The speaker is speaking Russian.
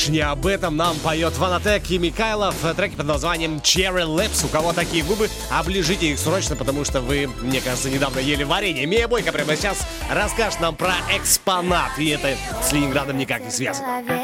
Не об этом нам поет Ванатек и Микайлов. Треки под названием Cherry Lips. У кого такие губы, оближите их срочно, потому что вы, мне кажется, недавно ели варенье. Мия Бойко прямо сейчас расскажет нам про экспонат. И это с Ленинградом никак не связано.